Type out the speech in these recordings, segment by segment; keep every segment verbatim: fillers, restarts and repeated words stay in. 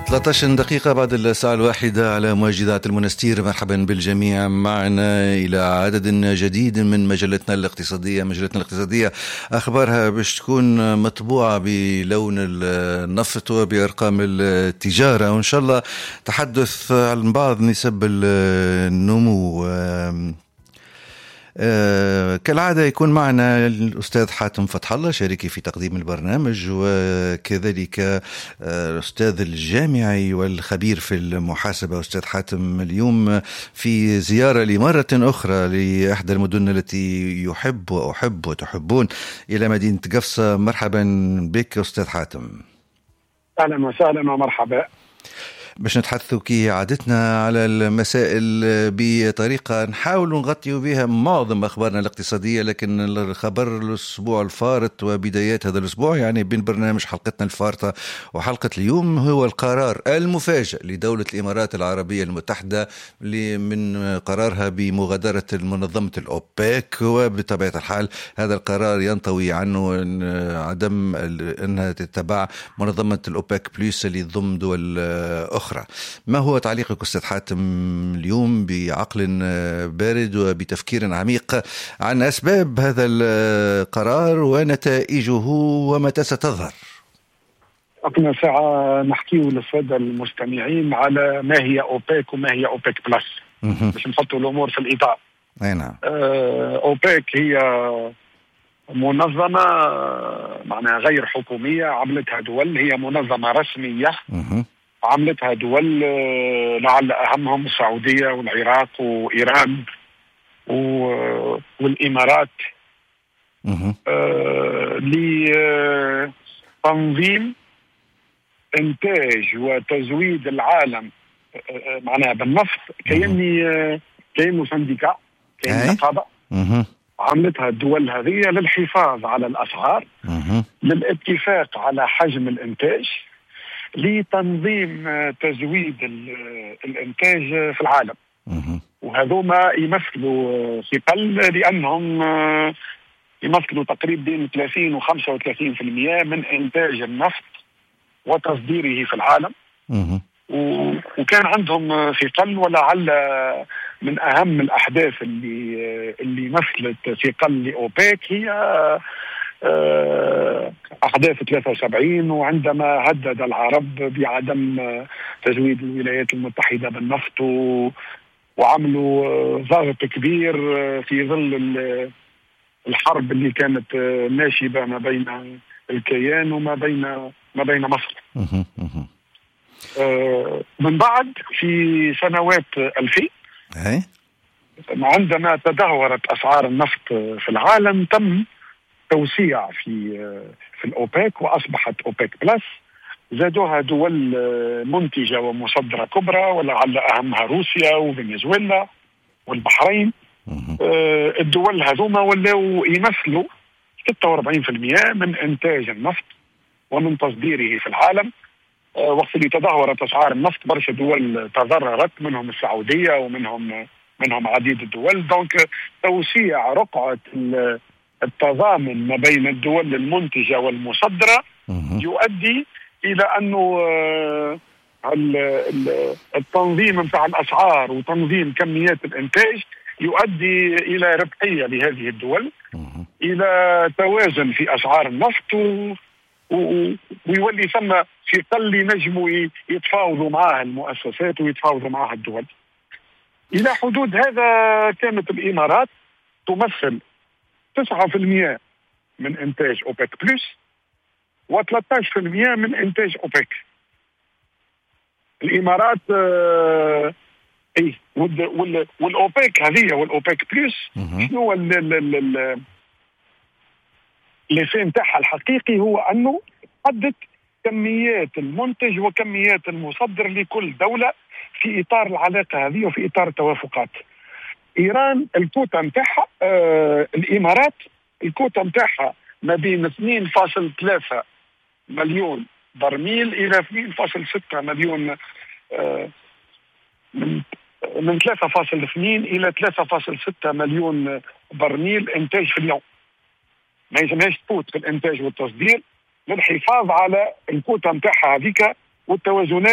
ثلاثة عشر دقيقة بعد الساعة الواحدة على موجدات المنستير. مرحبا بالجميع معنا إلى عدد جديد من مجلتنا الاقتصادية. مجلتنا الاقتصادية أخبارها باش تكون مطبوعة بلون النفط وبأرقام التجارة، وإن شاء الله تحدث عن بعض نسب النمو. آه كالعادة يكون معنا الأستاذ حاتم فتح الله شريكي في تقديم البرنامج، وكذلك آه الأستاذ الجامعي والخبير في المحاسبة أستاذ حاتم اليوم في زيارة لمرة أخرى لإحدى المدن التي يحب وأحب وتحبون إلى مدينة قفصة. مرحبا بك أستاذ حاتم. أهلا وسهلا ومرحبا. باش نتحدثوا كي عادتنا على المسائل بطريقة نحاول نغطي بها معظم أخبارنا الاقتصادية، لكن الخبر الأسبوع الفارط وبدايات هذا الأسبوع يعني بين برنامج حلقتنا الفارطة وحلقة اليوم هو القرار المفاجئ لدولة الإمارات العربية المتحدة من قرارها بمغادرة منظمة الأوبك. وبطبيعة الحال هذا القرار ينطوي عنه عدم أنها تتبع منظمة الأوبك بلس اللي تضم دول أخرى. ما هو تعليقك أستاذ حاتم اليوم بعقل بارد وبتفكير عميق عن أسباب هذا القرار ونتائجه ومتى ستظهر؟ أقنا ساعة نحكيه للسادة المستمعين على ما هي أوبك وما هي أوبك بلس باش نحطوا الأمور في الإطار. أي نعم. أوبك هي منظمة معناها غير حكومية عملتها دول، هي منظمة رسمية مه. عملتها دول لعل أهمهم السعودية والعراق وإيران والإمارات آه لتنظيم إنتاج وتزويد العالم آه معناها بالنفط كأني آه كأنه سنديكا كأنه نقابة. عملتها الدول هذه للحفاظ على الأسعار، للاتفاق على حجم الإنتاج، لتنظيم تزويد الانتاج في العالم. وهذوما يمثلوا ثقل لانهم يمثلوا تقريبا بين ثلاثين وخمسة وثلاثين بالمئة من انتاج النفط وتصديره في العالم. وكان عندهم ثقل، ولعل من اهم الاحداث اللي اللي مثلت ثقل لاوبك هي أحداث ثلاثة وسبعين، وعندما هدد العرب بعدم تزويد الولايات المتحدة بالنفط وعملوا ضغط كبير في ظل الحرب اللي كانت ناشبة ما بين الكيان وما بين ما بين مصر. من بعد في سنوات ألفين عندما تدهورت أسعار النفط في العالم تم توسيع في في الأوبك وأصبحت أوبك بلس. زادوها دول منتجة ومصدرة كبرى، ولعل أهمها روسيا وفنزويلا والبحرين. الدول هذوما ولاو يمثلوا ستة وأربعين بالمئة من إنتاج النفط ومن تصديره في العالم. وقت اللي تدهورت أسعار النفط برشا دول تضررت، منهم السعودية ومنهم منهم عديد الدول. دونك توسيع رقعة التضامن ما بين الدول المنتجة والمصدرة يؤدي إلى أنه التنظيم متاع الأسعار وتنظيم كميات الإنتاج يؤدي إلى ربحية لهذه الدول، إلى توازن في أسعار النفط، ويولي ثم في قل نجموا يتفاوضوا معها المؤسسات ويتفاوضوا معها الدول. إلى حدود هذا كانت الإمارات تمثل تسعة بالمئة من إنتاج أوبك بلس وثلاثة عشر بالمئة من إنتاج أوبك. الإمارات آه إيه والأوبك هذه والأوبك بلس شنو اللي نتاعها الحقيقي هو أنه حدد كميات المنتج وكميات المصدر لكل دولة في إطار العلاقة هذه وفي إطار التوافقات. إيران الكوتا نتاعها آه الإمارات الكوتا نتاعها ما بين اثنين فاصلة ثلاثة مليون برميل إلى اثنين فاصلة ستة مليون آه من من ثلاثة فاصلة اثنين إلى ثلاثة فاصلة ستة مليون برميل إنتاج في اليوم. ما يسميهاش تفوت في الإنتاج والتصدير للحفاظ على الكوتا نتاعها هذيك والتوازنات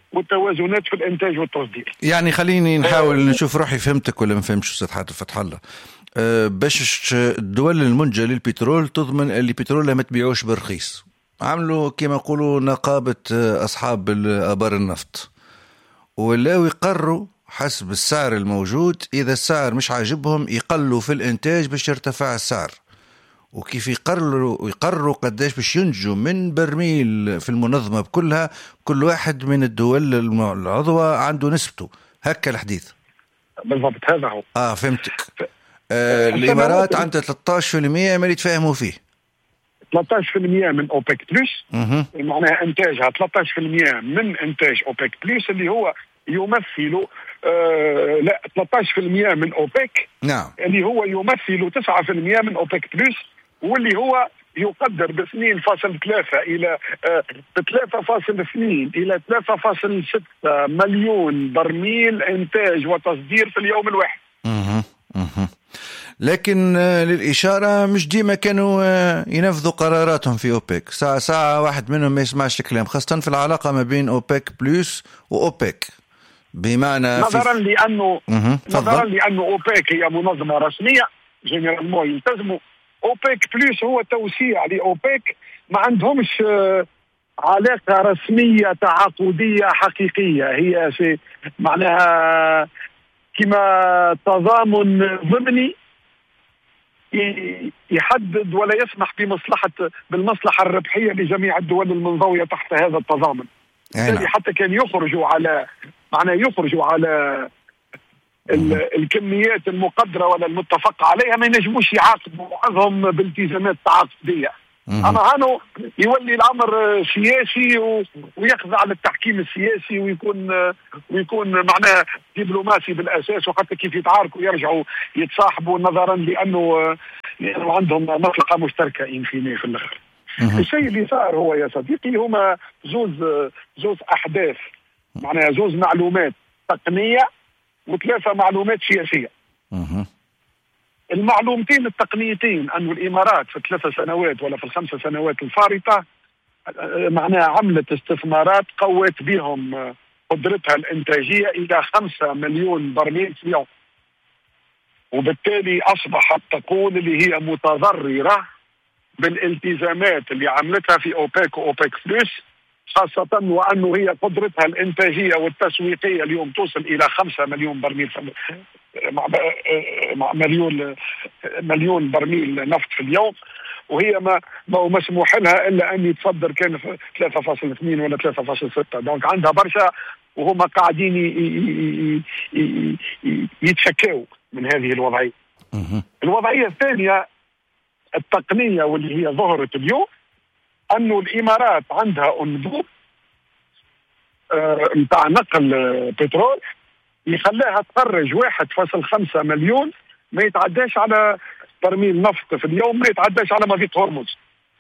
والتوازنات في الانتاج والتصدير. يعني خليني نحاول نشوف روحي فهمتك ولا ما فهمتش استاذ حاتم فتح الله. أه باش الدول المنتجه للبترول تضمن اللي بترولها ما تبيعوش برخيص، عملوا كما يقولوا نقابه اصحاب ابار النفط، ولاو يقرروا حسب السعر الموجود، اذا السعر مش عاجبهم يقلوا في الانتاج باش يرتفع السعر، وكيف يقرروا يقرروا قداش باش ينتجوا من برميل في المنظمه بكلها. كل واحد من الدول العضوه عنده نسبته، هكا الحديث بالضبط. هذا هو. اه فهمتك. آه الامارات عندها ثلاثة عشر بالمئة ما اللي يتفاهموا فيه، ثلاثة عشر بالمئة من اوبك بلس، معناها انتاجها ثلاثة عشر بالمئة من انتاج اوبك بلس اللي هو يمثل آه لا ثلاثة عشر بالمئة من اوبك، نعم، اللي هو يمثل تسعة بالمئة من اوبك بلس، واللي هو يقدر ب اثنين فاصلة ثلاثة الى ب ثلاثة فاصلة اثنين الى ثلاثة فاصلة ستة مليون برميل انتاج وتصدير في اليوم الواحد. اها اها لكن للإشارة مش ديما كانوا ينفذوا قراراتهم في أوبك، ساعة ساعة واحد منهم ما يسمعش الكلام، خاصة في العلاقة ما بين أوبك بلس وأوبك، بمعنى نظرا في... لأنه مه. نظرا لأنه أوبك هي منظمة رسمية جنرالمون يلتزموا. أوبك بلس هو توسيع لأوبك، ما عندهمش علاقة رسمية تعاقدية حقيقية، هي شيء معناها كما تضامن ضمني يحدد ولا يسمح بمصلحة بالمصلحة الربحية لجميع الدول المنضوية تحت هذا التضامن. بالتالي حتى كان يخرجوا على معناه يخرجوا على الكميات المقدرة ولا المتفق عليها، ما ينجموش يعاقبوا بعضهم بالتزامات تعاقدية. أما هانو يولي الأمر سياسي ويخضع للتحكيم السياسي ويكون ويكون معناه دبلوماسي بالأساس، وحتى كيف يتعاركوا يرجعوا يتصاحبوا نظرا لأنه لأنه عندهم مصلحة مشتركة إن فيني في الآخر. الشيء اللي صار هو يا صديقي هما زوز زوز أحداث، معناها زوز معلومات تقنية وثلاثة معلومات سياسية. المعلومتين التقنيتين أن الإمارات في الثلاث سنوات ولا في الخمس سنوات الفارطة معناها عملت استثمارات قوت بهم قدرتها الإنتاجية إلى خمسة مليون برميل في اليوم، وبالتالي أصبحت تقول اللي هي متضررة بالالتزامات اللي عملتها في أوبك وأوبك بلس، خاصة وأنه هي قدرتها الإنتاجية والتسويقية اليوم توصل إلى خمسة مليون برميل مليون مليون برميل نفط في اليوم، وهي ما ما مسموح لها إلا أن يتصدر كان في ثلاثة فاصلة اثنين ولا ثلاثة فاصلة ستة، دونك عندها برشا وهم قاعدين يتشكوا من هذه الوضعية. الوضعية الثانية التقنية واللي هي ظهرت اليوم أنه الإمارات عندها أنبوب متاع آه نقل بترول يخليها تخرج واحد فاصلة خمسة مليون ما يتعداش على برميل نفط في اليوم، ما يتعداش على مضيق هرمز.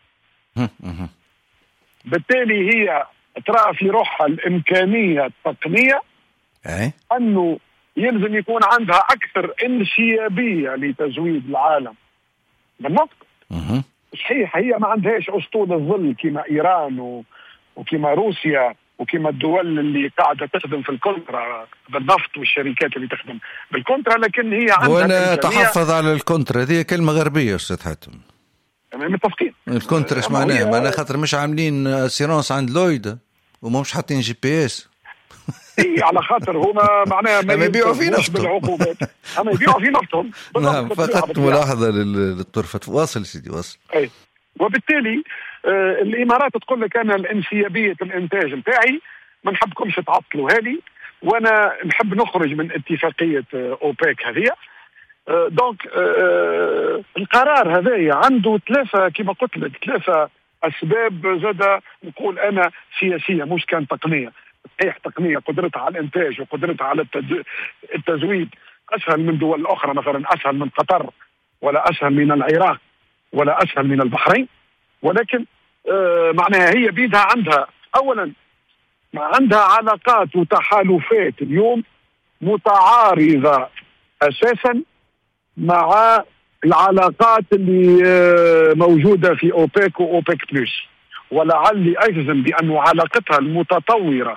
بالتالي هي ترى في روحها الإمكانية التقنية أنه يلزم يكون عندها أكثر انسيابية لتزويد العالم بالنفط. صحيح هي ما عندهاش أسطول الظل كما إيران و... وكما روسيا وكما الدول اللي قاعدة تخدم في الكونترا بالنفط والشركات اللي تخدم بالكونترا، لكن هي عندها وأنا تحفظ على الكونترا، هذه كلمة غربية أستاذ حاتم. متفقين. الكونترا ايش معناها؟ معناها خاطر مش عاملين سيرونس عند لويدا وما مش حاطين جي بي اس. اي على خاطر هما معناها ما يبيعوا في نفطهم بالعقوبات، اما يبيعوا في نفطهم. نعم فقط ملاحظة للطرفة. واصل سيدي واصل. اي وبالتالي آه الامارات تقول لك انا الانسيابية الانتاج نتاعي ما نحبكمش تعطلوا هذه، وانا نحب نخرج من اتفاقية آه اوبك هذه. آه دونك آه القرار هذايا عنده ثلاثة كما قلت لك ثلاثة اسباب زادة نقول انا سياسية مش كان تقنية. صحيح تقنية قدرتها على الانتاج وقدرتها على التزويد اسهل من دول اخرى، مثلا اسهل من قطر ولا اسهل من العراق ولا اسهل من البحرين، ولكن آه معناها هي بيدها عندها اولا عندها علاقات وتحالفات اليوم متعارضة اساسا مع العلاقات اللي آه موجودة في اوبك واوبك بلس، ولعلي اجزم بان علاقتها المتطورة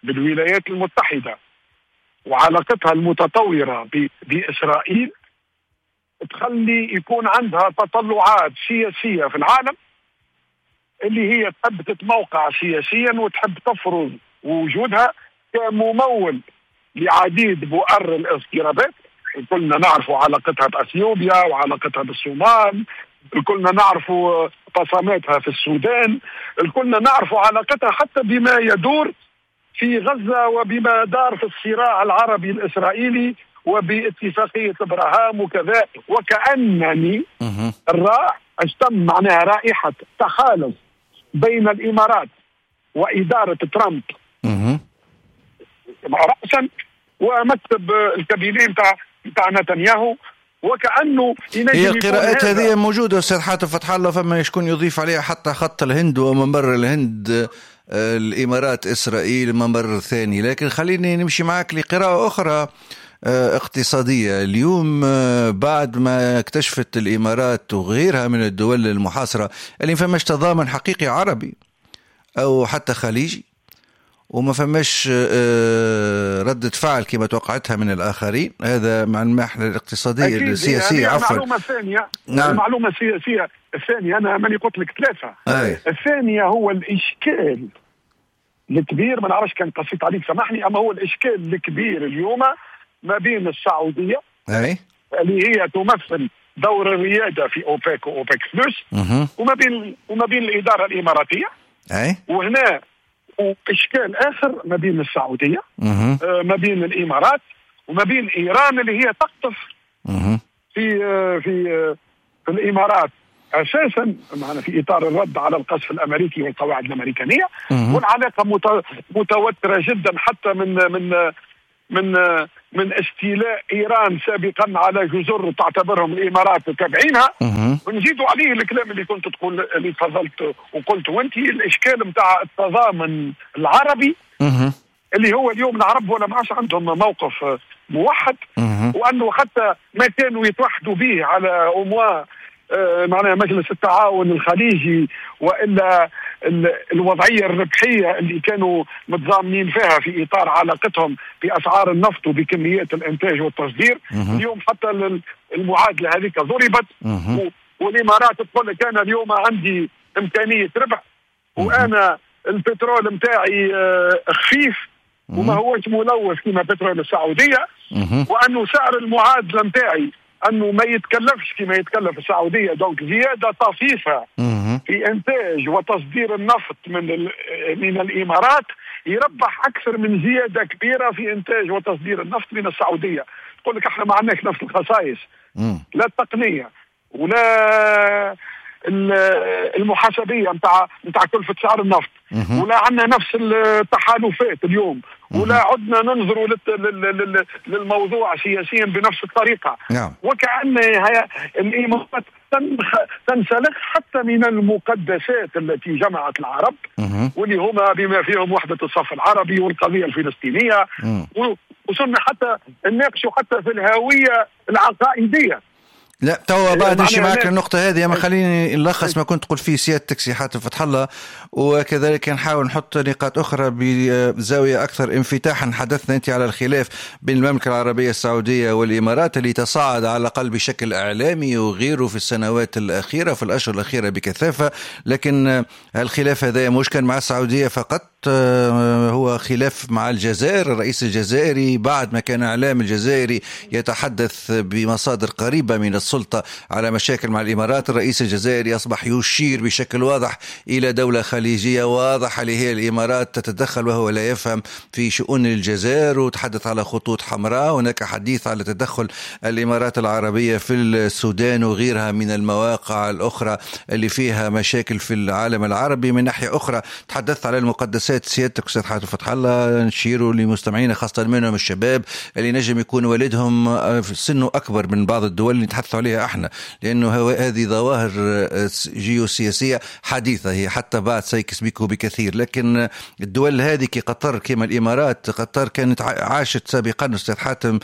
بالولايات المتحدة وعلاقتها المتطورة بإسرائيل تخلي يكون عندها تطلعات سياسية في العالم اللي هي تحب تتموقع سياسيا وتحب تفرض وجودها كممول لعديد بؤر الاضطرابات. كلنا نعرف علاقتها بأثيوبيا وعلاقتها بالصومال، كلنا نعرف قسماتها في السودان، كلنا نعرف علاقتها حتى بما يدور في غزة وبما دار في الصراع العربي الإسرائيلي وباتفاقية إبراهام وكذا. وكأنني الراء اشتم معناها رائحة تخالف بين الإمارات وإدارة ترامب رأسا ومكتب الكابينيه بتاع بتاع نتنياهو، وكأنه هي القراءات هذه موجودة أستاذ حاتم فتح الله، فما يشكون يضيف عليها حتى خط الهند وممر الهند الإمارات إسرائيل ممر ثاني. لكن خليني نمشي معك لقراءة أخرى اقتصادية. اليوم بعد ما اكتشفت الإمارات وغيرها من الدول المحاصرة اللي فماش تضامن حقيقي عربي أو حتى خليجي وما فماش ردة فعل كما توقعتها من الآخرين، هذا مع المحنة الاقتصادية السياسية. يعني عفوا معلومة ثانية، نعم. المعلومة السياسية الثانية أنا ماني قلت لك ثلاثة. أي. الثانية هو الإشكال الكبير، ما نعرفش كان قصيت عليك سامحني، أما هو الإشكال الكبير اليوم ما بين السعودية أي. اللي هي تمثل دور الريادة في أوبك وأوبك بلس وما بين وما بين الإدارة الإماراتية. أي. وهنا وإشكال آخر ما بين السعودية آه ما بين الإمارات وما بين إيران اللي هي تقطف في آه في آه في الإمارات أساسا معنا في إطار الرد على القصف الأمريكي والقواعد الأمريكانية. والعلاقة متوترة جدا حتى من من من من استيلاء إيران سابقا على جزر تعتبرهم الإمارات تابعينها. ونزيدوا عليه الكلام اللي كنت تقول اللي تفضلت وقلت وانت، الإشكال متاع التضامن العربي اللي هو اليوم العرب ولا ما عادش عندهم موقف موحد، وأنه حتى ما كانوا يتوحدوا به على أموا آه معناها مجلس التعاون الخليجي وإلا الوضعية الربحية اللي كانوا متضامنين فيها في إطار علاقتهم بأسعار النفط وبكميات الإنتاج والتصدير. اليوم حتى المعادلة هذيك ضربت، والإمارات تقول لك أنا اليوم عندي إمكانية ربح وأنا البترول متاعي آه خفيف وما هوش ملوث كما بترول السعودية، وأنه سعر المعادلة متاعي أنه ما يتكلفش كما يتكلف السعودية، دونك زيادة طفيفة في إنتاج وتصدير النفط من من الإمارات يربح أكثر من زيادة كبيرة في إنتاج وتصدير النفط من السعودية. تقول لك إحنا ما عندناش نفس الخصائص، لا التقنية ولا المحاسبية متاع متاع كلفة سعر النفط، ولا عندنا نفس التحالفات اليوم، ولا عدنا ننظروا للموضوع سياسيا بنفس الطريقة. وكأن الإمارات تنسلخ حتى من المقدسات التي جمعت العرب، واللي هما بما فيهم وحدة الصف العربي والقضية الفلسطينية، وصلنا حتى نناقشوا حتى في الهوية العقائدية. لا توا بعد نمشي معك النقطة هذه، أما خليني نلخص ما كنت قلت فيه سيادتك سي حاتم فتح الله، وكذلك نحاول نحط نقاط أخرى بزاوية أكثر انفتاحا. حدثنا أنت على الخلاف بين المملكة العربية السعودية والإمارات اللي تصاعد على الأقل بشكل إعلامي وغيره في السنوات الأخيرة في الأشهر الأخيرة بكثافة، لكن الخلاف هذا مش كان مع السعودية فقط، هو خلاف مع الجزائر. الرئيس الجزائري بعد ما كان إعلام الجزائري يتحدث بمصادر قريبة من السلطة على مشاكل مع الإمارات، الرئيس الجزائري أصبح يشير بشكل واضح إلى دولة خليجية واضحة اللي هي الإمارات تتدخل وهو لا يفهم في شؤون الجزائر، وتحدث على خطوط حمراء. هناك حديث على تدخل الإمارات العربية في السودان وغيرها من المواقع الأخرى اللي فيها مشاكل في العالم العربي. من ناحية أخرى تحدث على المقدسات سيادتك أستاذ حاتم فتح الله، نشيروا لمستمعينا خاصة منهم الشباب اللي نجم يكون والدهم في سنه أكبر من بعض الدول اللي نتحدث عليها احنا، لأنه هذه ظواهر جيوسياسية حديثة هي حتى بعد سيكس بيكو بكثير. لكن الدول هذه كقطر كما الإمارات، قطر كانت عاشت سابقا أستاذ حاتم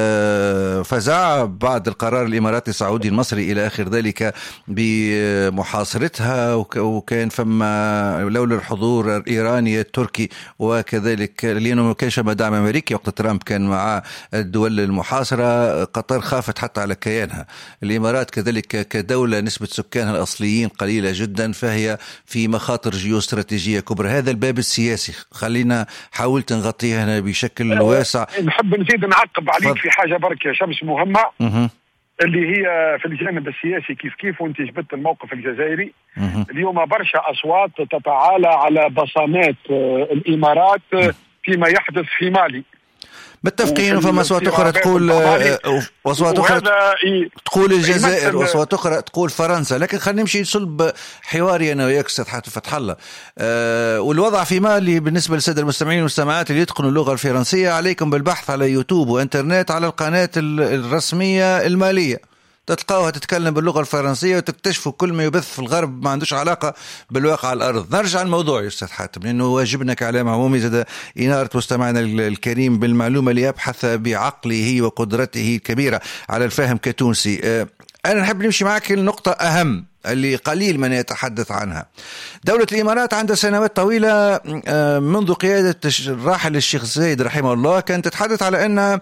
فزع بعد القرار الإماراتي السعودي المصري إلى آخر ذلك بمحاصرتها، وكان فما لولا الحضور الإيراني الإيراني التركي وكذلك لأنه ما كانش دعم أمريكي وقت ترامب كان مع الدول المحاصرة. قطر خافت حتى على كيانها. الإمارات كذلك كدولة نسبة سكانها الأصليين قليلة جدا، فهي في مخاطر جيوستراتيجية كبرى. هذا الباب السياسي خلينا حاولت نغطيه هنا بشكل واسع. نحب نزيد نعقب عليك في حاجة برك يا شمس مهمة م- اللي هي في الجانب السياسي كيف كيف وانت جبت الموقف الجزائري. م- اليوم برشا أصوات تتعالى على بصمات الإمارات فيما يحدث في مالي. متفقين. فما أصوات أخرى تقول وأصوات أخرى تقول الجزائر وأصوات أخرى تقول فرنسا. لكن خلينا نمشي صلب حواري أنا وياك أستاذ حاتم فتح الله. أه والوضع في مالي بالنسبة للسادة المستمعين والمستمعات اللي يتقنوا اللغة الفرنسية، عليكم بالبحث على يوتيوب وإنترنت على القناة الرسمية المالية، تلقاوها تتكلم باللغة الفرنسية وتكتشفوا كل ما يبث في الغرب ما عندوش علاقة بالواقع على الأرض. نرجع الموضوع يا أستاذ حاتم لأنه واجبنا كإعلام عمومي زاد إنارة مستمعنا الكريم بالمعلومة اللي يبحث بعقله وقدرته الكبيرة على الفهم كتونسي. أنا نحب نمشي معك النقطة أهم اللي قليل من يتحدث عنها. دولة الإمارات عندها سنوات طويلة منذ قيادة الراحل الشيخ زايد رحمه الله كانت تتحدث على أنها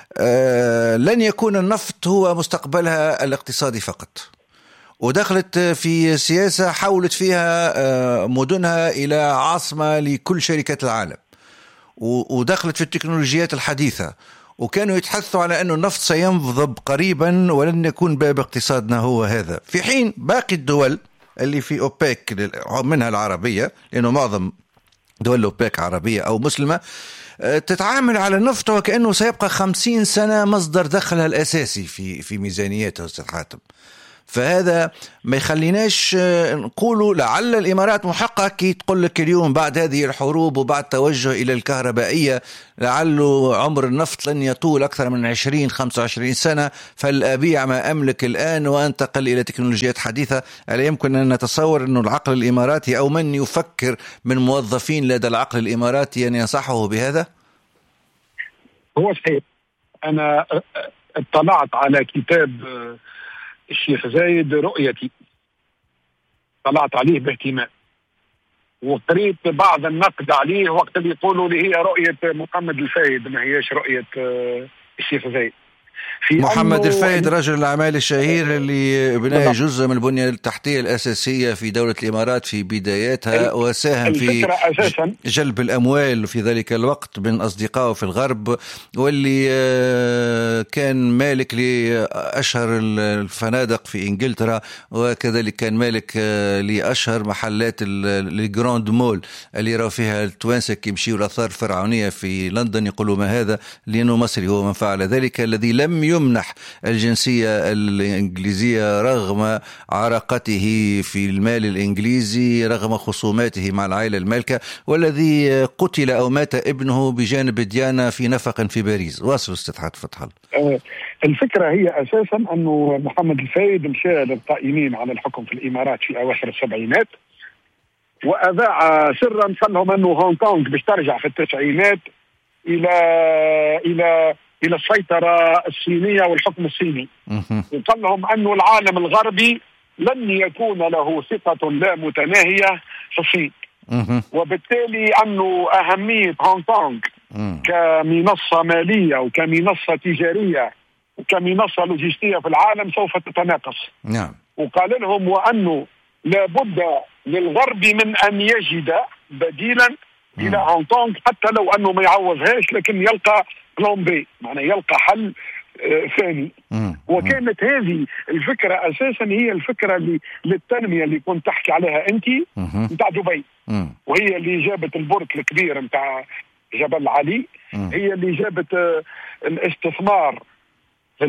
آه لن يكون النفط هو مستقبلها الاقتصادي فقط، ودخلت في سياسة حولت فيها آه مدنها إلى عاصمة لكل شركات العالم، ودخلت في التكنولوجيات الحديثة، وكانوا يتحدثوا على أنه النفط سينضب قريبا ولن يكون باب اقتصادنا هو هذا، في حين باقي الدول اللي في أوبيك منها العربية لأنه معظم دول أوبيك عربية أو مسلمة تتعامل على النفط وكأنه سيبقى خمسين سنة مصدر دخلها الأساسي في في ميزانيتها أستاذ حاتم. فهذا ما يخليناش نقولوا لعل الإمارات محقق كي تقول لك اليوم بعد هذه الحروب وبعد توجه إلى الكهربائية لعله عمر النفط لن يطول أكثر من عشرين خمسة وعشرين سنة، فالأبيع ما أملك الآن وأنتقل إلى تكنولوجيات حديثة. ألا يمكن أن نتصور أن العقل الإماراتي أو من يفكر من موظفين لدى العقل الإماراتي أن ينصحه بهذا؟ هو صحيح. أنا اطلعت على كتاب الشيخ زايد رؤيتي، طلعت عليه باهتمام وقريت بعض النقد عليه وقت اللي يقولوا لي هي رؤية محمد الفايد ما هيش رؤية الشيخ زايد. في محمد الفايد رجل الأعمال الشهير اللي بناه جزء من البنية التحتية الأساسية في دولة الإمارات في بداياتها، وساهم في جلب الأموال في ذلك الوقت من أصدقائه في الغرب، واللي كان مالك لأشهر الفنادق في إنجلترا، وكذلك كان مالك لأشهر محلات الجراند مول اللي يروا فيها التوانسك يمشيوا الآثار الفرعونية في لندن. يقولوا ما هذا لأنه مصري هو من فعل ذلك، الذي لم يمنح الجنسية الإنجليزية رغم عراقته في المال الإنجليزي رغم خصوماته مع العائلة المالكة، والذي قتل أو مات ابنه بجانب ديانا في نفق في باريس. واصل أستاذ حاتم فتح الله. الفكرة هي أساسا أنه محمد الفايد مشى للقائمين على الحكم في الإمارات في أواخر السبعينات وأذاع سرا قال لهم أنه هونغ كونغ باش ترجع في التسعينات إلى إلى إلى السيطرة الصينية والحكم الصيني، وقال لهم أنه العالم الغربي لن يكون له ثقة لا متناهية في الصين، وبالتالي أنه أهمية هونغ كونغ كمنصة مالية وكمنصة تجارية وكمنصة لوجستية في العالم سوف تتناقص. نعم. وقال لهم وأنه لابد للغرب من أن يجد بديلا مم. إلى هونغ كونغ حتى لو أنه ما يعوضهاش لكن يلقى بلان بي، معناه يلقى حل آه ثاني. مم. وكانت هذه الفكرة أساسا هي الفكرة اللي للتنمية اللي كنت تحكي عليها أنت متاع دبي، مم. وهي اللي جابت البرج الكبير متاع جبل علي، مم. هي اللي جابت آه الاستثمار في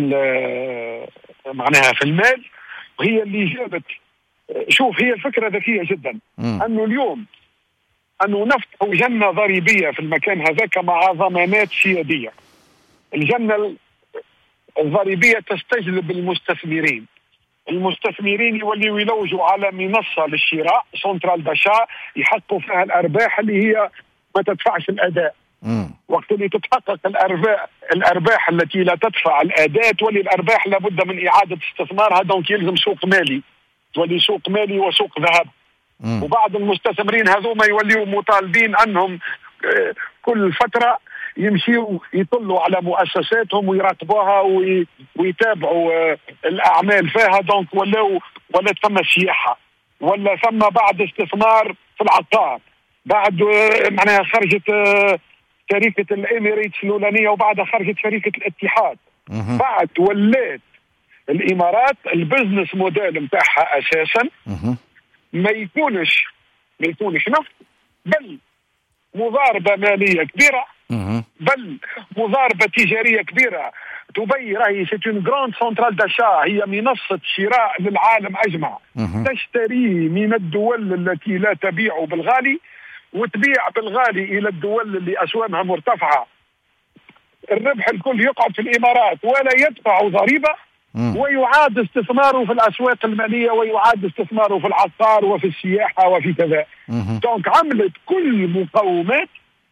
معناها في المال، وهي اللي جابت آه شوف هي الفكرة ذكية جدا. مم. أنه اليوم أنه نفتح جنة ضريبية في المكان هذاك مع ضمانات سيادية. الجنة الضريبية تستجلب المستثمرين، المستثمرين يوليوا يلوجوا على منصة للشراء سنترال باشا يحققوا فيها الأرباح اللي هي ما تدفعش الأداء. مم. وقت اللي تتحقق الأرباح الأرباح التي لا تدفع الأداء تولي الأرباح لابد من إعادة استثمارها، دونك يلزم سوق مالي، تولي سوق مالي وسوق ذهب. وبعض المستثمرين هذوما يوليوا مطالبين أنهم كل فترة يمشيوا يطلوا على مؤسساتهم ويراقبوها ويتابعوا الأعمال فيها. دونك ولاو ولا ثم سياحة ولا ثم بعد استثمار في العقار. بعد معناها خرجت شركة الإميريتس الأولانية وبعدها خرجت شركة الاتحاد. بعد ولات الإمارات البزنس موديل متاعها أساسا ما يكونش ما يكونش نفط، بل مضاربة مالية كبيرة، بل مضاربة تجارية كبيرة. دبي راهي سيت اون جراند سنترال داشا، هي منصة شراء للعالم أجمع، تشتري من الدول التي لا تبيع بالغالي وتبيع بالغالي إلى الدول اللي أسوامها مرتفعة. الربح الكل يقعد في الإمارات ولا يدفع ضريبة، ويعاد استثماره في الأسواق المالية ويعاد استثماره في العقار وفي السياحة وفي كذا. دونك عملت كل مقومات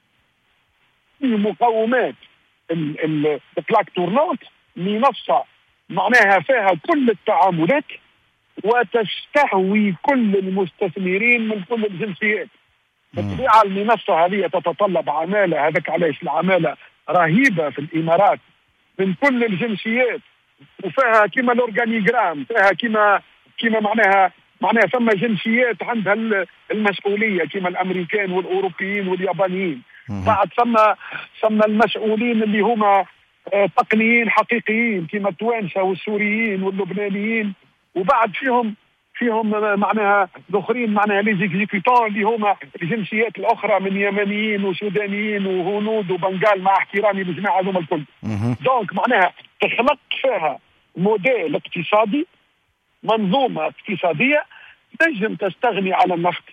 مقومات البلاك تورنانت، منصة معناها فيها كل التعاملات وتستهوي كل المستثمرين من كل الجنسيات. بالطبيعة المنصة هذه تتطلب عمالة، هذاك علاش العمالة رهيبة في الإمارات من كل الجنسيات، وفيها كما الأورغانيغرام، فيها كما كما معناها معناها ثم جنسيات عندها المسؤولية كما الأمريكان والأوروبيين واليابانيين. بعد ثم ثم المسؤولين اللي هما تقنيين حقيقيين كما التوانسة والسوريين واللبنانيين، وبعد فيهم فيهم معناها الاخرين معناها لي زيكزيكوتون اللي هما الجنسيات الاخرى من يمنيين وسودانيين وهنود وبنغال، مع احترامي للجماعه هذوما الكل. دونك معناها تخلق فيها موديل اقتصادي، منظومه اقتصاديه تنجم تستغني على النفط.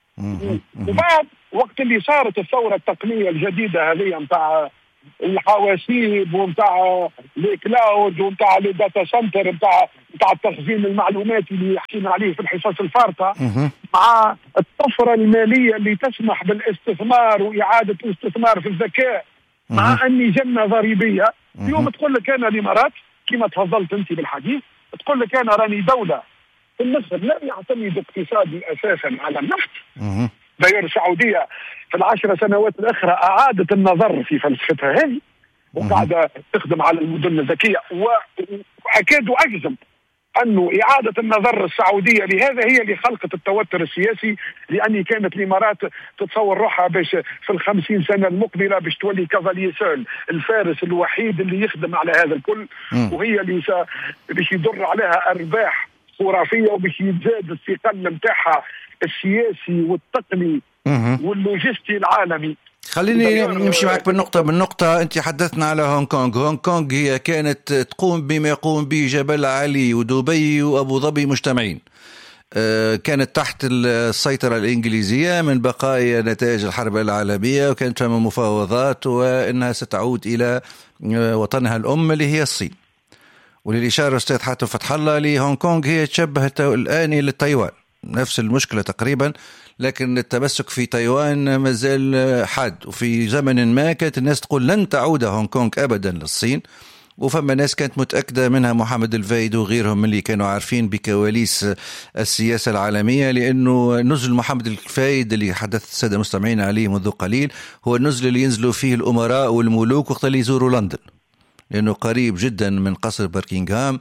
وبعد وقت اللي صارت الثوره التقنيه الجديده هذه نتاع الحواسيب ونتاع لي كلاود ونتاع لي داتا سنتر نتاع نتاع التخزين المعلوماتي اللي حكينا عليه في الحصص الفارطه، مع الطفره الماليه اللي تسمح بالاستثمار واعاده الاستثمار في الذكاء، مع اني جنه ضريبيه. اليوم تقول لك انا الامارات كما تفضلت انت بالحديث، تقول لك انا راني دوله في النصف لا يعتمد اقتصادي اساسا على النفط. داير السعوديه في العشر سنوات الاخرى اعادت النظر في فلسفتها هذه وقاعده تخدم على المدن الذكيه، واكاد اجزم انه اعاده النظر السعوديه لهذا هي اللي خلقت التوتر السياسي، لاني كانت الامارات تتصور روحها باش في الخمسين سنه المقبله باش تولي كافاليي سول، الفارس الوحيد اللي يخدم على هذا الكل، وهي اللي باش يدر عليها ارباح خرافيه وباش يتزاد الثقل نتاعها السياسي والتقني واللوجستي العالمي. خليني نمشي معك بالنقطة بالنقطة. أنت حدثنا على هونغ كونغ. هونغ كونغ هي كانت تقوم بما يقوم به جبل علي ودبي وأبو ظبي مجتمعين. كانت تحت السيطرة الإنجليزية من بقايا نتائج الحرب العالمية، وكانت فيها مفاوضات وأنها ستعود إلى وطنها الأم اللي هي الصين. وللإشارة أستاذ حاتم فتح الله، لهونغ كونغ هي تشبه الآن للتايوان، نفس المشكلة تقريبا، لكن التمسك في تايوان ما زال حاد. وفي زمن ما كانت الناس تقول لن تعود هونغ كونغ أبدا للصين، وفما ناس كانت متأكدة منها محمد الفايد وغيرهم اللي كانوا عارفين بكواليس السياسة العالمية، لأنه نزل محمد الفايد اللي حدث السادة المستمعين عليه منذ قليل هو النزل اللي ينزلوا فيه الأمراء والملوك وقت اللي يزوروا لندن، لأنه قريب جدا من قصر بكنغهام،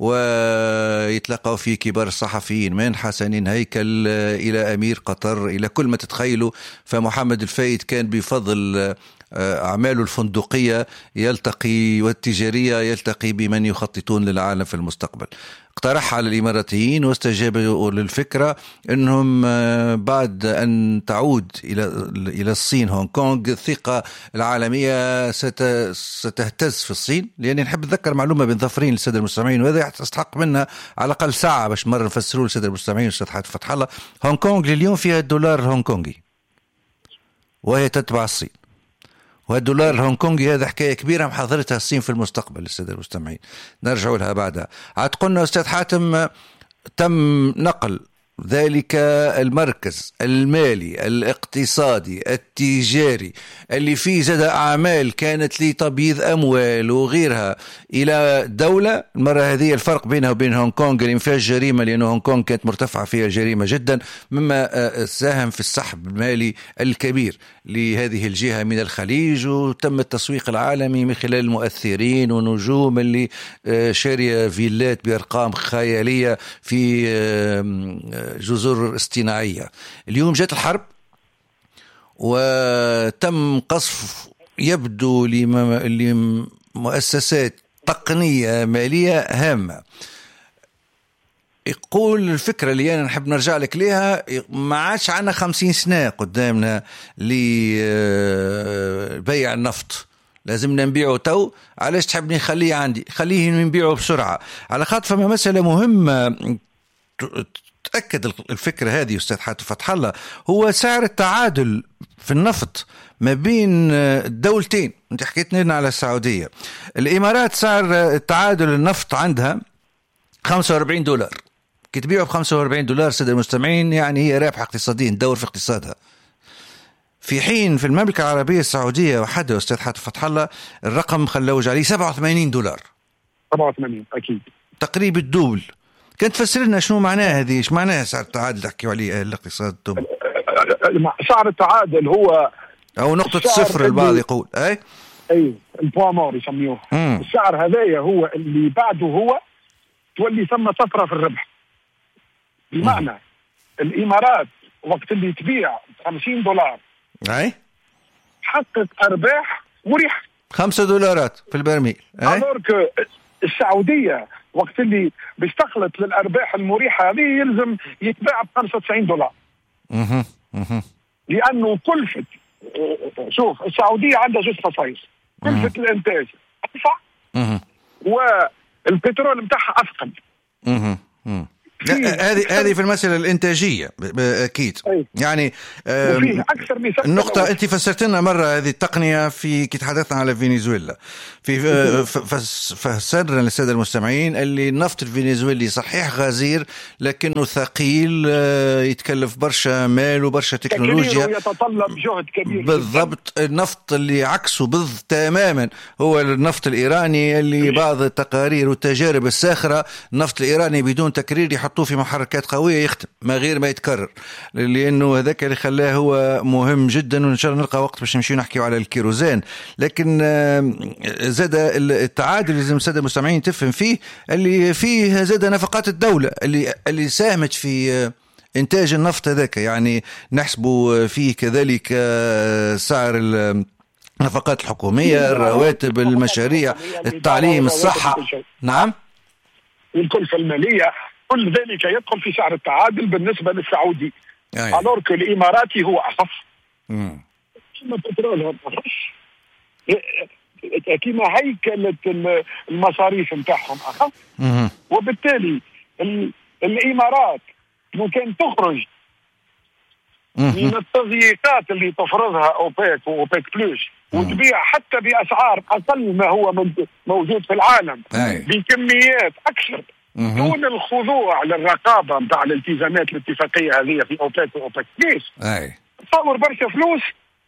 ويتلقوا فيه كبار الصحفيين من حسنين هيكل إلى أمير قطر إلى كل ما تتخيلوا. فمحمد الفايد كان بفضل أعماله الفندقية يلتقي والتجارية يلتقي بمن يخططون للعالم في المستقبل. اقترح على الإماراتيين واستجابوا للفكرة أنهم بعد أن تعود إلى إلى الصين هونغ كونغ الثقة العالمية ستهتز في الصين. لأني نحب أتذكر معلومة بين ظفرين للسادة المستمعين، وهذا يستحق منا على الأقل ساعة باش مرة نفسروا للسادة المستمعين. أستاذ حاتم فتح الله، هونغ كونغ لليوم فيها الدولار الهونغ كونغي وهي تتبع الصين، والدولار الهونغ كونغي هذا حكاية كبيرة محاضرتها الصين في المستقبل للسادة المستمعين، نرجع لها بعدها. عاد قلنا أستاذ حاتم تم نقل ذلك المركز المالي الاقتصادي التجاري اللي فيه زاد أعمال كانت لتبييض أموال وغيرها إلى دولة، المرة هذه الفرق بينها وبين هونغ كونغ اللي فيها الجريمة، لأن هونغ كونغ كانت مرتفعة فيها الجريمة جدا، مما ساهم في السحب المالي الكبير لهذه الجهة من الخليج، وتم التسويق العالمي من خلال المؤثرين ونجوم اللي شارية فيلات بأرقام خيالية في جزر اصطناعية. اليوم جاءت الحرب وتم قصف يبدو لمؤسسات تقنية مالية هامة. يقول الفكرة اللي أنا نحب نرجع لك ليها، ما عادش عنا خمسين سنة قدامنا لبيع النفط، لازمنا نبيعه تو. علاش تحب نخليه عندي؟ خليه نبيعه بسرعة، على خاطر فما مسألة مهمة تأكد الفكرة هذه أستاذ حاتم فتح الله، هو سعر التعادل في النفط ما بين الدولتين. أنت حكيت لنا على السعودية، الإمارات سعر التعادل النفط عندها خمسة وأربعين دولار، كي تبيعه ب خمسة وأربعين دولار سيد المستمعين يعني هي رابحة اقتصاديا، تدور في اقتصادها. في حين في المملكة العربية السعودية وحدها أستاذ حاتم فتح الله الرقم خلوج عليه سبعة وثمانين دولار، سبعة وثمانين أكيد تقريبا الدول. كنت تفسر لنا شنو معناه هذه، ايش معناه سعر التعادل تحكي عليه الاقتصاد الدولي؟ سعر التعادل هو او نقطة الصفر البعض يقول اي اي البوا مور يسميوه. مم. السعر هذايا هو اللي بعده هو تولي ثم طفرة في الربح، بمعنى مم. الامارات وقت اللي تبيع خمسين دولار اي حقق ارباح مريحة خمسة دولارات في البرميل. الورك السعودية وقت اللي بيستخلط للأرباح المريحة هذه يلزم يتباع ب خمسة وتسعين دولار. اها اها لأنه كلفة، شوف السعودية عندها جزء خصائص، كلفة الإنتاج أدفع والبترول متاعها أثقل. اها هذه هذه في المسألة الإنتاجية أكيد. أي. يعني أكثر من النقطة أنت فسرت لنا مرة هذه التقنية في كي تحدثنا على فنزويلا، في فسرنا للسادة المستمعين اللي النفط الفنزويلي صحيح غزير لكنه ثقيل، يتكلف برشا مال وبرشا تكنولوجيا، يتطلب جهد كبير بالضبط. النفط اللي عكسه بض تماما هو النفط الإيراني، اللي بعض التقارير والتجارب الساخرة النفط الإيراني بدون تكرير يحطوه في محركات قوية يختم ما غير ما يتكرر، لأنه هذاك اللي خلاه هو مهم جدا. وإن شاء الله نلقى وقت باش نمشي نحكي على الكيروزين. لكن زاد التعادل لازم السادة المستمعين تفهم فيه، اللي فيه زاد نفقات الدولة اللي اللي ساهمت في إنتاج النفط هذاك، يعني نحسبوا فيه كذلك سعر النفقات الحكومية، الرواتب، المشاريع، التعليم، الصحة. نعم والكلفة المالية، كل ذلك يدخل في سعر التعادل بالنسبة للسعودي. ألورك الإماراتي هو أخف، كما البترول هو أخف، كما هيكلة المصاريف متاعهم أخف، وبالتالي الإمارات ممكن تخرج من التضييقات اللي تفرضها أوبيك وأوبيك بلوس وتبيع حتى بأسعار أقل ما هو موجود في العالم بكميات أكثر دون الخضوع للرقابة متاع الالتزامات الاتفاقية هذه في أوبيك وأوبيك ليش؟ تصور برشا فلوس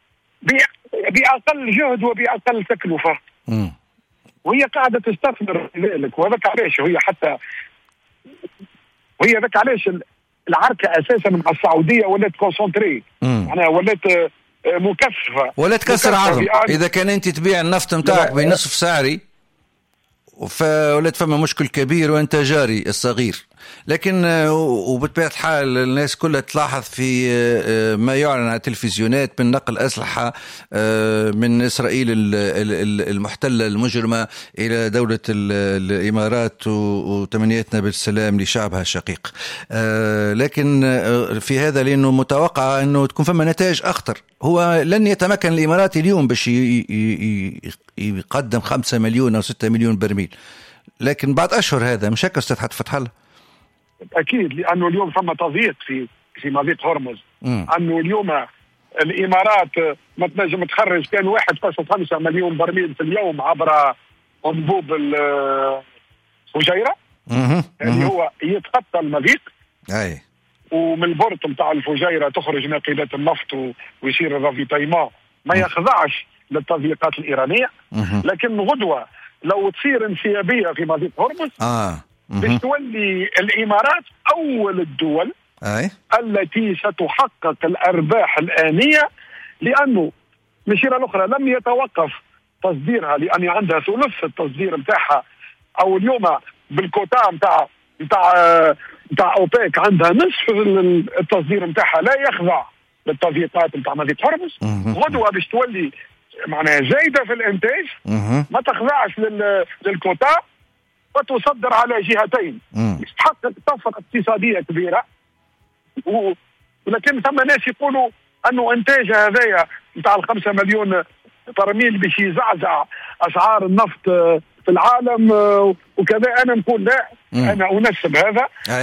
بأقل جهد وبأقل تكلفة، مم. وهي قاعدة تستثمر ذلك. وهذاك علاش هي حتى وهي ذاك علاش العركة أساسا مع السعودية ولات كونسنتري، معناها ولات مكثفة، ولات كسر عظم. إذا كان أنت تبيع النفط متاعك بنصف سعري فولات فما مشكل كبير وانت جاري الصغير. لكن وبطبيعة الحال الناس كلها تلاحظ في ما يعلن على التلفزيونات من نقل أسلحة من إسرائيل المحتلة المجرمة إلى دولة الإمارات وتمنياتنا بالسلام لشعبها الشقيق. لكن في هذا لأنه متوقع أنه تكون فما نتائج أخطر. هو لن يتمكن الإماراتي اليوم باش يقدم خمسة مليون أو ستة مليون برميل، لكن بعد أشهر هذا مش هيك أستاذ حاتم فتح الله؟ أكيد، لأنه اليوم ثم تضييق في في مضيق هرمز، أنه اليوم الإمارات ما تنجم تخرج كان واحد فاصلة خمسة مليون برميل في اليوم عبر أنبوب الفجيرة، يعني هو يتخطى المضيق. أي ومن البورت نتاع الفجيرة تخرج ناقلات النفط ويصير الرافيتايمون ما يخضعش للتضييقات الإيرانية. لكن غدوة لو تصير انسيابية في مضيق هرمز آه. باش تولي الإمارات أول الدول أي. التي ستحقق الأرباح الآنية، لأنه الشيرة الأخرى لم يتوقف تصديرها لأن عندها ثلث التصدير متاعها، أو اليوم بالكوتا متاع متاع متاع أوبيك عندها نصف التصدير متاعها لا يخضع للتضييقات متاع مضيق هرمز. غدوة باش تولي معناها زايدة في الإنتاج ما تخضعش للكوتا وتصدر على جهتين، باش تحقق طفرة اقتصادية كبيرة. ولكن ثم ناس يقولوا أنه إنتاج هذايا نتاع الخمسة مليون برميل باش يزعزع أسعار النفط في العالم وكذا. أنا نقول لا، أنا أنسب هذا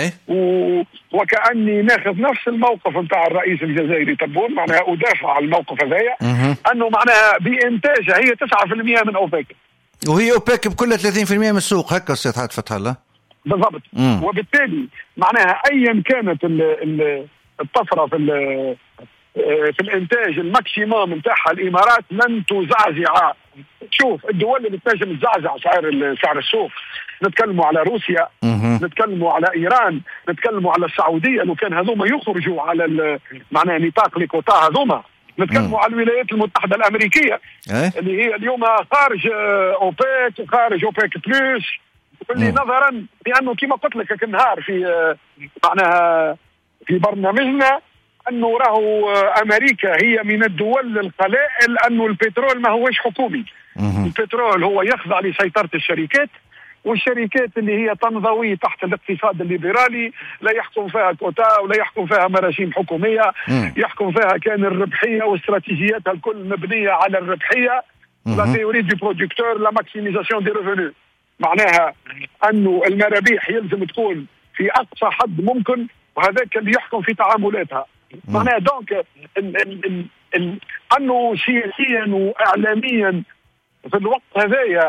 وكأني ناخذ نفس الموقف نتاع الرئيس الجزائري تبون، معناها أدافع عن الموقف هذايا أنه معناها بإنتاجها هي تسعة بالمئة من أوبك، وهي أوبك بكل ثلاثين بالمئة من السوق. هكا أستاذ حاد فتح الله بالضبط. مم. وبالتالي معناها أيا كانت الطفرة في في الانتاج الماكسيموم نتاعها الامارات لن تزعزع. شوف الدول اللي تنجم تزعزع سعر سعر السوق، نتكلموا على روسيا، نتكلموا على ايران، نتكلموا على السعوديه لو كان هذوما يخرجوا على معناها نطاق الكوتا هذوما، نتكلموا على الولايات المتحده الامريكيه اللي هي اليوم خارج اوبيك وخارج اوبيك بلس، واللي نظرا لانه كما قلت لك النهار في معناها في برنامجنا أنه راهو أمريكا هي من الدول القلائل أنه البترول ما هوش حكومي. البترول هو يخضع لسيطرة الشركات، والشركات اللي هي تنضوي تحت الاقتصاد الليبرالي لا يحكم فيها كوتا ولا يحكم فيها مراجيم حكومية، يحكم فيها كان الربحية واستراتيجياتها الكل مبنية على الربحية. لا تيوري دي برودكتور لا ماكسيميزاسيون دي ريفونو، معناها أنه المرابيح يلزم تكون في أقصى حد ممكن، وهذاك اللي يحكم في تعاملاتها. معناها دونك ال ال ال ال انه سياسيا واعلاميا في الوقت هذايا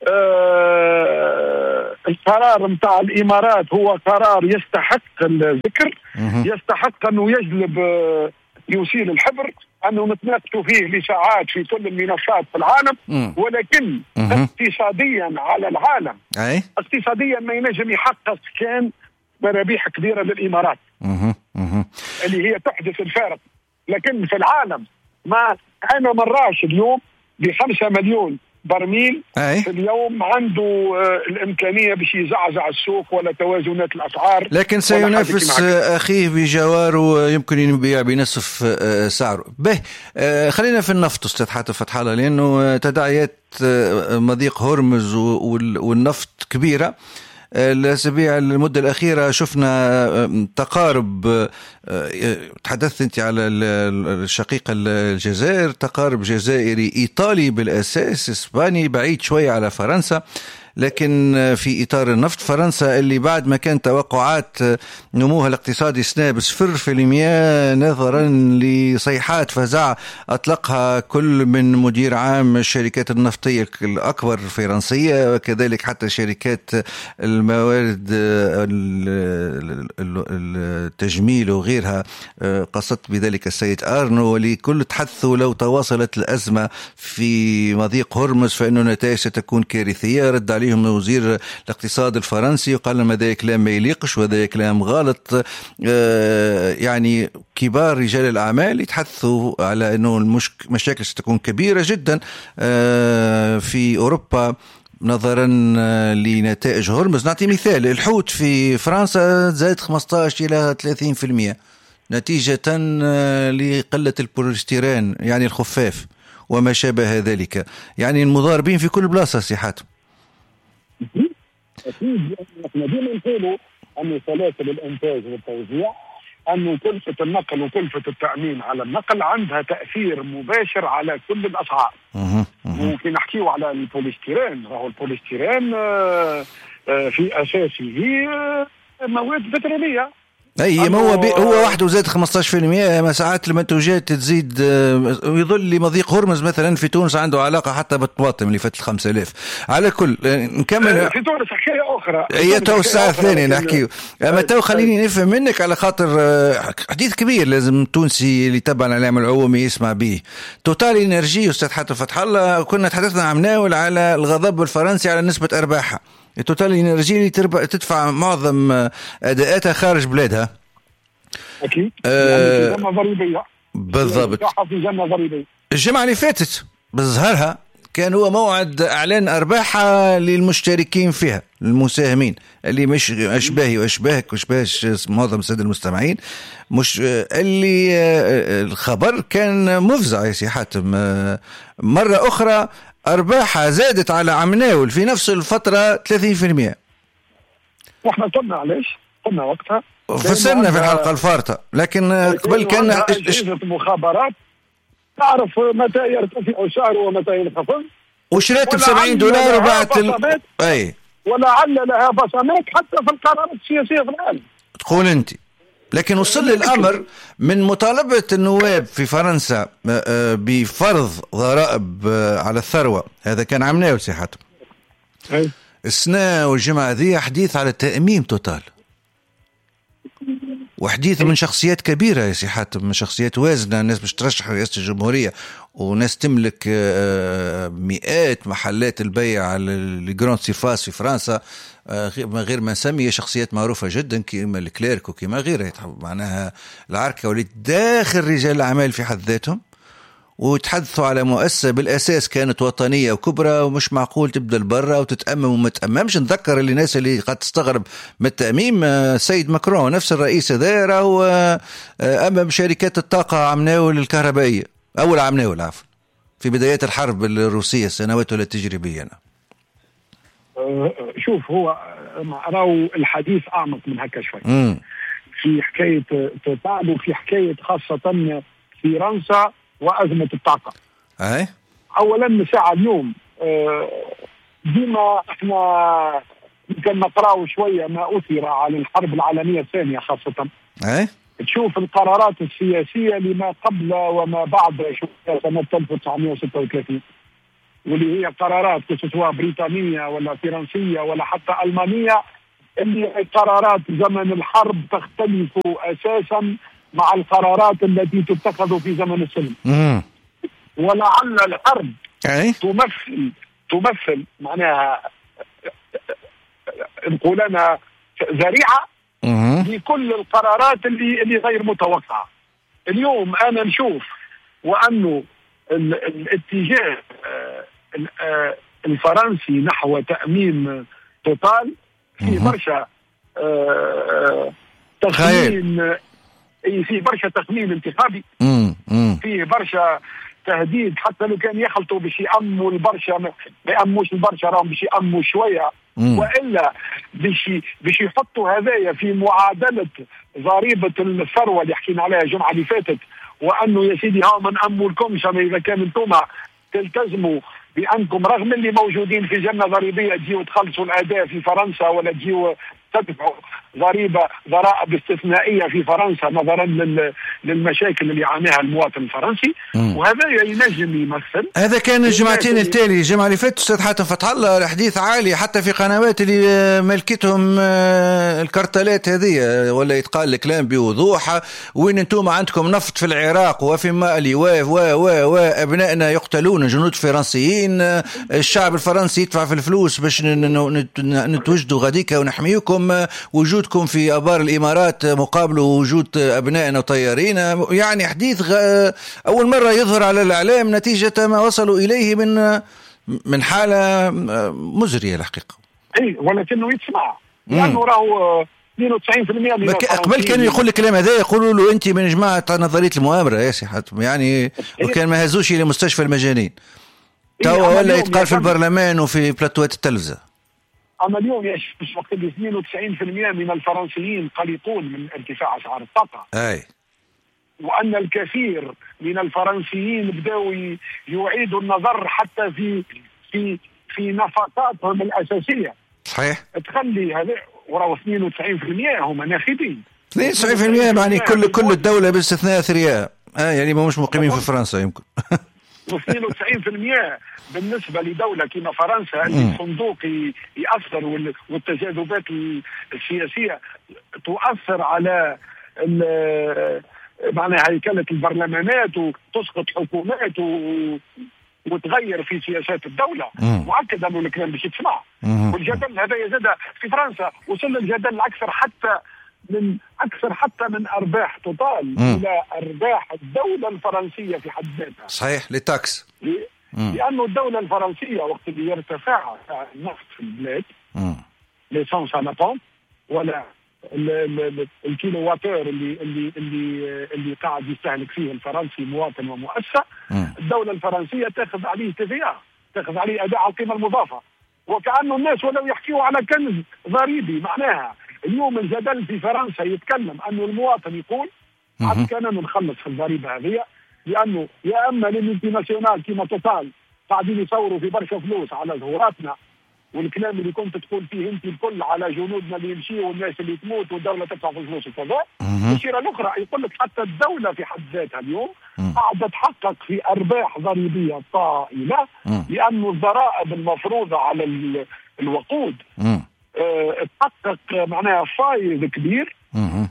آه القرار نتاع الامارات هو قرار يستحق الذكر، يستحق انه يجلب آه يثير الحبر، انه نتناقشوا فيه لساعات في كل المنصات في العالم. ولكن اقتصاديا على العالم اقتصاديا ما ينجم يحقق كان مرابيح كبيرة للإمارات اللي هي تحدث الفارق. لكن في العالم ما أنا مراش اليوم بخمسة مليون برميل أي. في اليوم عنده آه الإمكانية باش يزعزع السوق ولا توازنات الأسعار، لكن سينافس أخيه بجواره يمكن يبيع بنصف آه سعره. به آه خلينا في النفط أستاذ حاتم فتح الله، لأنه تداعيات آه مضيق هرمز والنفط كبيرة. الأسابيع المدة الأخيرة شفنا تقارب، تحدثت أنت على الشقيقة الجزائر، تقارب جزائري إيطالي بالأساس، إسباني بعيد شوية على فرنسا. لكن في إطار النفط فرنسا اللي بعد ما كان توقعات نموها الاقتصادي سنة بصفر في المياه نظرا لصيحات فزع أطلقها كل من مدير عام الشركات النفطية الأكبر فرنسية، وكذلك حتى شركات الموارد التجميل وغيرها، قصدت بذلك السيد أرنو، ولكل تحثوا لو تواصلت الأزمة في مضيق هرمز فإنه نتائج ستكون كارثية. رد عليه وزير الاقتصاد الفرنسي وقال لهم هذا كلام ما يليقش وهذا كلام غلط. آه يعني كبار رجال الأعمال يتحدثوا على أنه المشاكل ستكون كبيرة جدا آه في أوروبا نظرا لنتائج هرمز. نعطي مثال، الحوت في فرنسا زاد خمسة عشر إلى ثلاثين بالمئة نتيجة لقلة البوليستيرين يعني الخفاف وما شابه ذلك. يعني المضاربين في كل بلاصة سيحات. أكيد احنا ديما نقولوا أن سلاسل الإنتاج والتوزيع، أنه كلفة النقل وكلفة التأمين على النقل عندها تأثير مباشر على كل الأسعار. وكي نحكيو على البوليستيرين، راهو البوليستيرين في أساسه مواد بترولية، اي ما هو بي هو وحده زاد خمسة عشر بالمئة. ما ساعات المنتوجات تزيد يظل لي مضيق هرمز مثلا في تونس عنده علاقه حتى بالطماطم اللي فات الخمسة آلاف. على كل نكمل في تونس حكايه اخرى، هي تو الساعه الثانيه نحكيو. اما تو خليني نفهم منك على خاطر حديث كبير لازم تونسي اللي تبع الاعلام العمومي يسمع به. توتال انرجي استاذ حاتم فتح الله كنا تحدثنا عم ناول على الغضب الفرنسي على نسبه ارباحها. توتال انرجي اللي تدفع معظم اداءاتها خارج بلادها اكيد أه يعني في جنة ضريبيه بالضبط. في جنة ضريبيه الجمعه اللي فاتت بظهرها كان هو موعد اعلان ارباحها للمشتركين فيها المساهمين اللي مش اشباهي واشباهك واشباه معظم الساده المستمعين. مش اللي الخبر كان مفزع يا سي حاتم. مره اخرى ارباحها زادت على عمناول في نفس الفتره ثلاثين بالمئة. واحنا قلنا علاش قلنا وقتها فسرنا في الحلقه الفارطه، لكن قبل كان اجهزه المخابرات تعرف متى يرتفع السعر ومتى ينخفض، وشريت ب سبعين دولار وبعت ال... اي ولعل لها بصمات حتى في القرارات السياسيه في العالم. تقول انت. لكن وصل لي الامر من مطالبه النواب في فرنسا بفرض ضرائب على الثروه. هذا كان عمناه سي حاتم السنه والجمعه ذي حديث على تأميم توتال، وحديث من شخصيات كبيرة يا سي حاتم، من شخصيات وازنة، ناس باش ترشح رئاسة الجمهورية وناس تملك مئات محلات البيع على الجراند سيرفاس في فرنسا من غير ما نسمي شخصيات معروفة جدا كما الكليرك وكما غيرها. معناها العركة وليت داخل رجال الأعمال في حد ذاتهم، وتحدثوا على مؤسسة بالأساس كانت وطنية وكبرى ومش معقول تبدأ برا وتتأمم وما تأممش. نذكر اللي الناس اللي قد تستغرب من التأميم سيد ماكرون نفس الرئيس هذا راهو أمم شركات الطاقة عمناول الكهربائية أول عمناول عفوا في بدايات الحرب الروسية السنوات التجريبية. شوف هو راهو الحديث أعمق من هكا شوي في حكاية توتال وفي حكاية خاصة في فرنسا وأزمة الطاقة. أي أولا من ساعة اليوم ديما احنا يمكن نقرأ شوية ما أثر على الحرب العالمية الثانية خاصة. أي تشوف القرارات السياسية لما قبل وما بعد سنة ألف وتسعمئة وستة وثلاثين واللي هي قرارات سواء بريطانية ولا فرنسية ولا حتى ألمانية، اللي قرارات زمن الحرب تختلف أساسا مع القرارات التي تتخذ في زمن السلم. مم. ولعل الحرب أي؟ تمثل تمثل معناها نقول أنا ذريعة لكل القرارات اللي اللي غير متوقعة. اليوم أنا نشوف وأنه الاتجاه الفرنسي نحو تأميم توتال في برشا تخمين، في برشا تخمين انتخابي، فيه برشا تهديد حتى لو كان يخلطوا باش يأموا البرشا ما يأموش البرشا راهم باش يأموا شوية، وإلا باش باش يحطوا هذايا في معادلة ضريبة الثروة اللي حكينا عليها الجمعة اللي فاتت، وأنه يا سيدي ها ما نأموا لكمش إذا كان انتم تلتزموا بأنكم رغم اللي موجودين في جنة ضريبية تجيوا تخلصوا الأداء في فرنسا ولا تجيوا تدفعوا ضريبة ضرائب استثنائية في فرنسا نظرا للمشاكل اللي يعانيها المواطن الفرنسي. مم. وهذا ينجم يمثل. هذا كان الجمعتين التالي الجمعة اللي فاتت أستاذ حاتم فتح الله الحديث عالي حتى في قنوات اللي ملكتهم الكرتلات هذه، ولا يتقال الكلام بوضوح وين انتم عندكم نفط في العراق وفي مالي و و و وابنائنا يقتلون جنود فرنسيين، الشعب الفرنسي يدفع في الفلوس باش نتوجدوا غديك ونحميكم، وجودكم في أبار الإمارات مقابل وجود أبنائنا وطيارين. يعني حديث أول مرة يظهر على الإعلام نتيجة ما وصلوا إليه من من حالة مزرية الحقيقة. أي ولكنه يسمع لأنه راهو اثنين وتسعين بالمئة من قبل كانوا يقول الكلام هذا يقولوا له أنت من جماعة نظرية المؤامرة يا سي حاتم، يعني وكان ما هزوش إلى مستشفى المجانين توا ولا يتقال في البرلمان وفي بلاتوات التلفزة. أما اليوم يشوف وقت اثنين وتسعين بالمئة من الفرنسيين قلقون من ارتفاع أسعار الطاقة. أي. وأن الكثير من الفرنسيين بدأوا يعيدوا النظر حتى في في في نفقاتهم الأساسية. صحيح. تخلي هذا وراه اثنين وتسعين بالمئة هم ناخبين. اثنين وتسعين بالمئة يعني كل كل الدولة باستثناء اثرياء، اه يعني ما مش مقيمين في فرنسا يمكن. واثنين وتسعين بالمئة بالنسبة لدولة كما فرنسا اللي الصندوق يأثر والتجاذبات السياسية تؤثر على معناها هيكلة البرلمانات وتسقط حكومات وتغير في سياسات الدولة. مؤكد أنه الكلام باش يتسمع. والجدل هذا يزيد في فرنسا وصل الجدل الأكثر حتى من أكثر حتى من أرباح تطال إلى أرباح الدولة الفرنسية في حد ذاتها. صحيح للتاكس. لأنه الدولة الفرنسية وقت اللي يرتفع النفط في البلاد ليسانس على بومب ولا الكيلو واتر اللي اللي اللي اللي قاعد يستهلك فيه الفرنسي مواطن ومؤسسة، الدولة الفرنسية تاخذ عليه تي في ا، تاخذ عليه أداء على القيمة المضافة، وكأنه الناس ولو يحكيوا على كنز ضريبي. معناها اليوم الجدل في فرنسا يتكلم أنه المواطن يقول حتى كان نخلص في الضريبة هذه، لأنه يا أما للملتي ناسيونال كيما توتال قاعدين يصوروا في برشا فلوس على ظهوراتنا، والكلام اللي كنت تقول فيه انت الكل على جنودنا اللي يمشيوا والناس اللي تموت والدوله تدفع في الفلوس وكذا. الشيره الاخرى يقول لك حتى الدوله في حد ذاتها اليوم قاعده تحقق في ارباح ضريبيه طائله، لانه الضرائب المفروضه على الوقود اه تحقق معناها فايض كبير. اه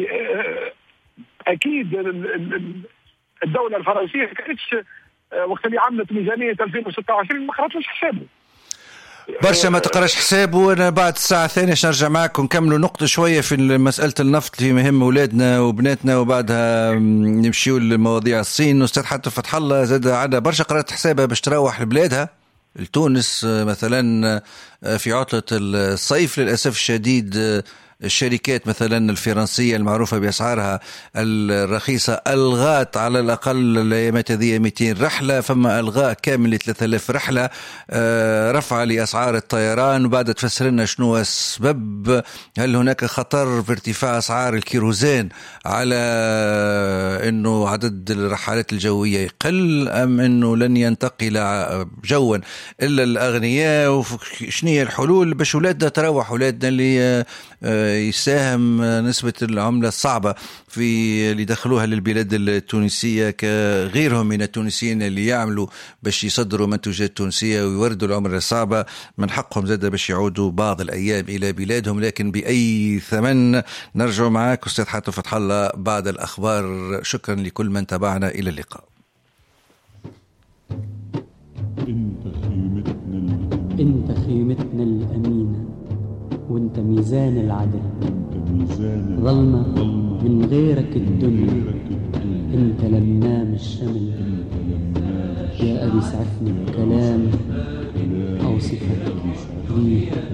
اكيد الدوله الفرنسيه كانتش اه وقت اللي عملت ميزانيه ألفين وستة وعشرين ما قراتش حسابه برشا، ما تقراش حسابه. وانا بعد الساعه الثانيه نرجع معكم نكملوا نقطه شويه في مساله النفط في مهم اولادنا وبناتنا، وبعدها نمشيوا لمواضيع الصين. استاذ حاتم فتح الله زاد عندها برشا قرات حسابها باش تروح لبلادها لتونس مثلا في عطله الصيف. للاسف الشديد الشركات مثلا الفرنسية المعروفة بأسعارها الرخيصة ألغات على الأقل الأيامات هذه مئتين رحلة، فما ألغاء كامل ثلاثة آلاف رحلة، رفع لأسعار الطيران. وبعد تفسر لنا شنو السبب، هل هناك خطر في ارتفاع أسعار الكيروزين على أنه عدد الرحلات الجوية يقل، أم أنه لن ينتقل جوا إلا الأغنياء؟ وشنية الحلول باش أولادنا تروح أولادنا اللي يساهم نسبة العملة الصعبة في اللي دخلوها للبلاد التونسية كغيرهم من التونسيين اللي يعملوا باش يصدروا منتوجات تونسية ويوردوا العملة الصعبة، من حقهم زادة باش يعودوا بعض الأيام إلى بلادهم، لكن بأي ثمن. نرجع معك أستاذ حاتم فتح الله بعد الأخبار. شكرا لكل من تابعنا، إلى اللقاء. انت خيمتنا الأمينة، وانت ميزان العدل، ظلمة من غيرك الدنيا، انت لمام الشمل. يا أبي اسعفني بكلام أوصفك بيه